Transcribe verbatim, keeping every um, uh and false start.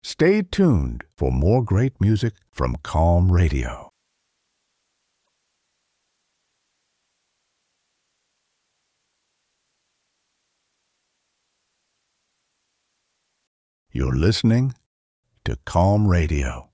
Stay tuned for more great music from Calm Radio. You're listening to Calm Radio.